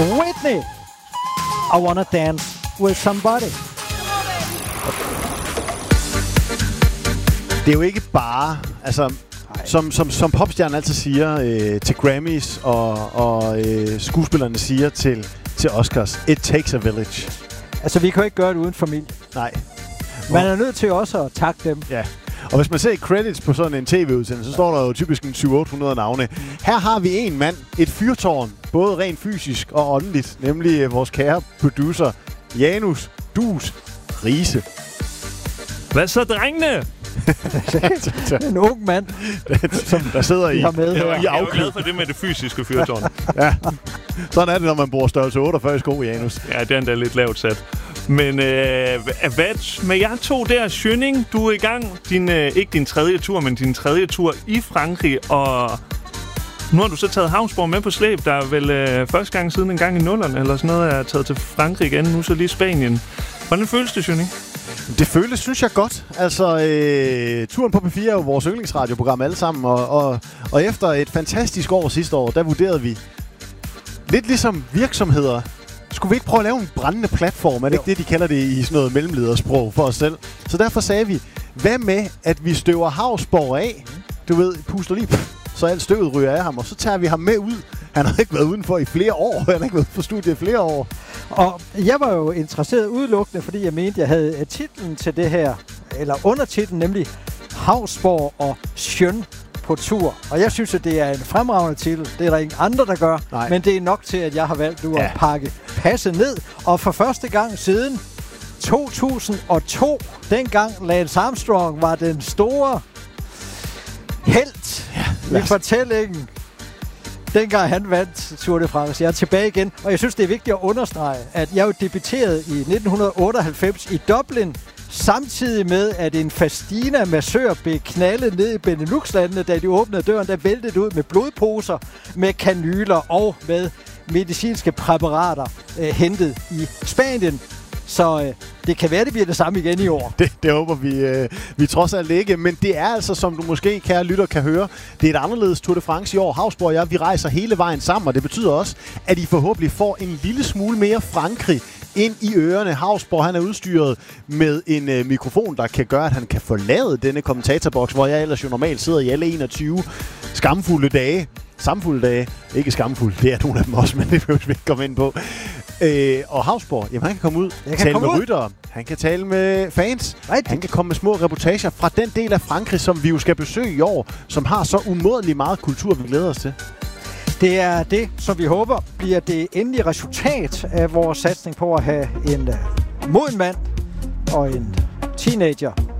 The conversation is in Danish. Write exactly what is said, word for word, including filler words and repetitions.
Whitney, I Wanna Dance With Somebody. Det er jo ikke bare, altså, som, som, som popstjernen altid siger øh, til Grammys, og, og øh, skuespillerne siger til, til Oscars, it takes a village. Altså, vi kan jo ikke gøre det uden familie. Nej. Man er nødt til også at takke dem. Ja. Og hvis man ser credits på sådan en tv-udsendelse, så står der jo typisk en syv hundrede otte hundrede navne. Her har vi en mand, et fyrtårn, både rent fysisk og åndeligt, nemlig øh, vores kære producer, Janus Dus Riise. Hvad så, drengene? En ung mand, som der sidder i, med jeg, var, i jeg var glad for det med det fysiske fyrtårn. Ja, sådan er det, når man bruger størrelse otteogfyrre sko, Janus. Ja, den er lidt lavt sat. Men øh, hvad med jer to der, Schønning, du er i gang. Din, øh, ikke din tredje tur, men din tredje tur i Frankrig. Og nu har du så taget Havnsborg med på slæb. Der er vel øh, første gang siden en gang i nullerne, eller sådan noget, er taget til Frankrig igen. Nu så lige Spanien. Hvordan føles det, Schønning? Det føles, synes jeg, godt. Altså, øh, turen på P fire er jo vores yndlingsradioprogram alle sammen. Og, og, og efter et fantastisk år sidste år, der vurderede vi, lidt ligesom virksomheder, skulle vi ikke prøve at lave en brændende platform? Er det jo ikke det, de kalder det i sådan noget mellemledersprog for os selv? Så derfor sagde vi, hvad med, at vi støver Havsborg af? Du ved, puster lige, pff, så alt støvet ryger af ham, og så tager vi ham med ud. Han har ikke været udenfor i flere år. Han har ikke været på studiet i flere år. Og jeg var jo interesseret udelukkende, fordi jeg mente, jeg havde titlen til det her, eller undertitlen, nemlig Havsborg og Schøn på tur. Og jeg synes, at det er en fremragende titel. Det er der ingen andre, der gør. Nej. Men det er nok til, at jeg har valgt nu ja. at pakke passe ned. Og for første gang siden to tusind og to, dengang Lance Armstrong var den store helt ja, i fortællingen. Dengang han vandt Tour de France. Jeg er tilbage igen, og jeg synes, det er vigtigt at understrege, at jeg jo debuterede i nitten otteoghalvfems i Dublin, samtidig med, at en Festina massør blev knaldet ned i Benelux-landene, da de åbnede døren, der væltede ud med blodposer, med kanyler og med medicinske præparater øh, hentet i Spanien. Så øh, det kan være, det bliver det samme igen i år. Det, det håber vi, øh, vi trods alt ikke. Men det er altså, som du måske, kære lytter, kan høre, det er et anderledes Tour de France i år. Havsborg og jeg, vi rejser hele vejen sammen, og det betyder også, at I forhåbentlig får en lille smule mere Frankrig ind i ørerne. Havsborg, han er udstyret med en øh, mikrofon, der kan gøre, at han kan forlade denne kommentatorboks, hvor jeg ellers jo normalt sidder i alle enogtyve skamfulde dage. Samfulde dage. Ikke skamfulde, det er nogle af dem også, men det behøver vi ikke komme ind på. Øh, og Havsborg, jamen han kan komme ud, kan tale komme med ud. ryttere, han kan tale med fans, Rigtigt. Han kan komme med små reportager fra den del af Frankrig, som vi jo skal besøge i år, som har så umådelig meget kultur, vi glæder os til. Det er det, som vi håber bliver det endelige resultat af vores satsning på at have en uh, moden mand og en teenager